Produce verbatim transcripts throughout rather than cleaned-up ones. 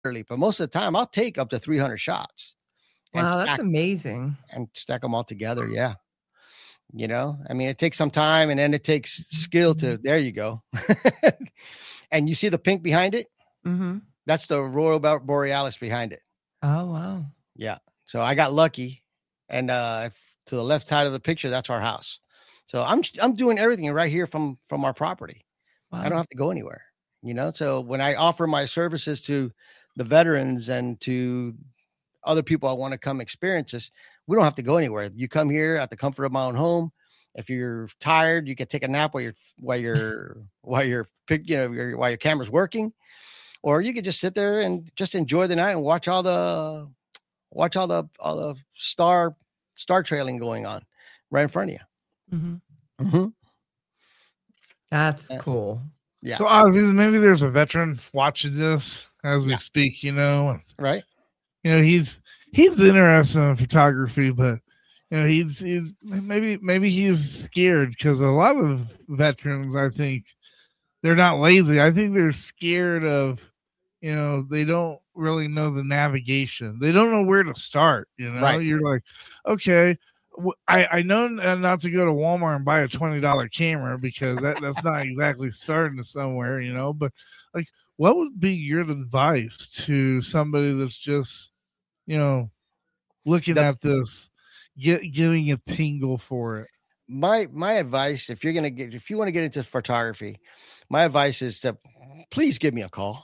but most of the time I'll take up to three hundred shots and Wow, that's stack amazing. and stack them all together. Yeah. You know, I mean, it takes some time and then it takes skill to, there you go. And you see the pink behind it? Mm-hmm. That's the Aurora Borealis behind it. Oh, wow. Yeah. So I got lucky. And uh, to the left side of the picture, that's our house. So I'm I'm doing everything right here from, from our property. Wow. I don't have to go anywhere, you know? So when I offer my services to the veterans and to other people I want to come experience this, we don't have to go anywhere. You come here at the comfort of my own home. If you're tired, you can take a nap while you're while you're while you're you know your, while your camera's working, or you could just sit there and just enjoy the night and watch all the watch all the all the star star trailing going on right in front of you. Mm-hmm. Mm-hmm. That's uh, cool. Yeah. So Ozzy, maybe there's a veteran watching this as we yeah. speak. You know, right? You know, he's he's interested in photography, but you know, he's he's maybe maybe he's scared because a lot of veterans, I think, they're not lazy. I think they're scared of, you know, they don't really know the navigation. They don't know where to start. You know, right. You're like, okay, I I know not to go to Walmart and buy a twenty dollar camera because that that's not exactly starting somewhere. You know, but like, what would be your advice to somebody that's just, you know, looking the, at this, get getting a tingle for it? My my advice, if you're gonna get, if you want to get into photography, my advice is to please give me a call.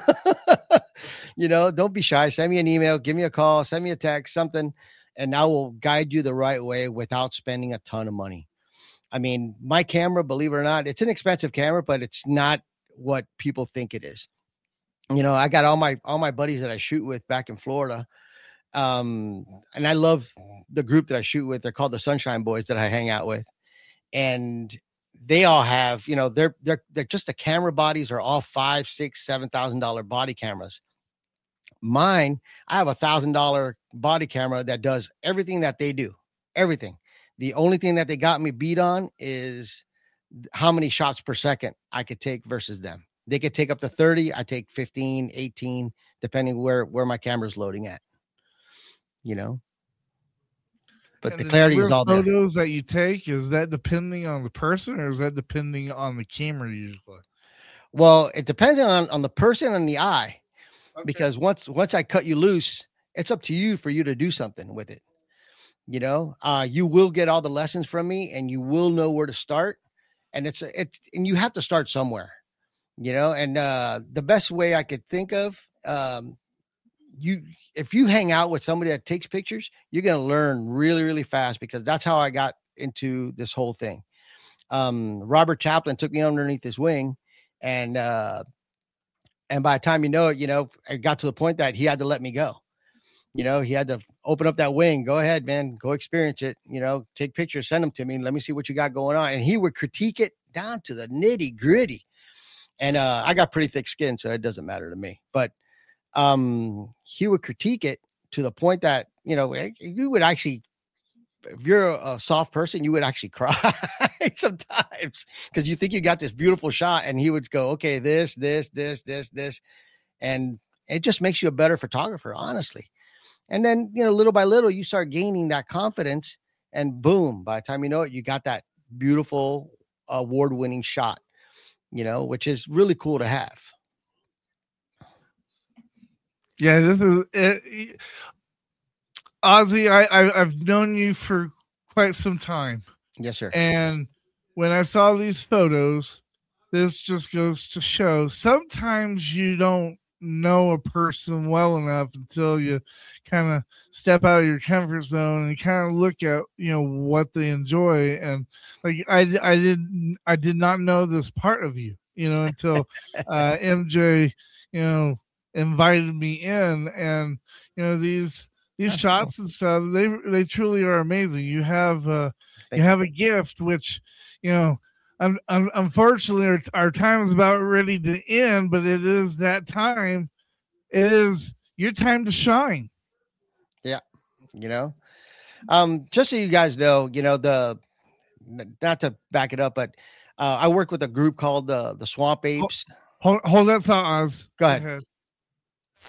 You know, don't be shy. Send me an email, give me a call, send me a text, something, and I will guide you the right way without spending a ton of money. I mean, my camera, believe it or not, it's an expensive camera, but it's not what people think it is. You know, I got all my all my buddies that I shoot with back in Florida. Um, and I love the group that I shoot with. They're called the Sunshine Boys that I hang out with. And they all have, you know, they're they're they're just the camera bodies are all five, six, seven thousand dollar body cameras. Mine, I have a thousand dollar body camera that does everything that they do. Everything. The only thing that they got me beat on is how many shots per second I could take versus them. They could take up to thirty. I take fifteen, eighteen, depending where, where my camera's loading at, you know, but and the the clarity is all there. Photos that you take, is that depending on the person or is that depending on the camera usually? Well, it depends on, on the person and the eye, okay. Because once, once I cut you loose, it's up to you for you to do something with it. You know, uh, you will get all the lessons from me and you will know where to start. And it's, it, and you have to start somewhere. You know, and uh, the best way I could think of, um, you, if you hang out with somebody that takes pictures, you're going to learn really, really fast because that's how I got into this whole thing. Um, Robert Chaplin took me underneath his wing and, uh, and by the time you know it, you know, I got to the point that he had to let me go. You know, he had to open up that wing. Go ahead, man, go experience it. You know, take pictures, send them to me. And let me see what you got going on. And he would critique it down to the nitty gritty. And uh, I got pretty thick skin, so it doesn't matter to me. But um, he would critique it to the point that, you know, you would actually, if you're a soft person, you would actually cry sometimes because you think you got this beautiful shot. And he would go, okay, this, this, this, this, this. And it just makes you a better photographer, honestly. And then, you know, little by little, you start gaining that confidence. And boom, by the time you know it, you got that beautiful award-winning shot. You know, which is really cool to have. Yeah, this is it. Ozzy, I, I I've known you for quite some time. Yes, sir. And when I saw these photos, this just goes to show sometimes you don't know a person well enough until you kind of step out of your comfort zone and kind of look at, you know, what they enjoy. And like, I, I didn't, I did not know this part of you, you know, until uh, M J, you know, invited me in. And, you know, these, these That's shots cool. and stuff, they, they truly are amazing. You have, uh, you have a gift, which, you know, Un- un- unfortunately, our, our time is about ready to end, but it is that time. It is your time to shine. Yeah. You know, um, just so you guys know, you know, the, not to back it up, but uh, I work with a group called the, the Swamp Apes. Hold, hold that thought, Oz. Go ahead. Go ahead.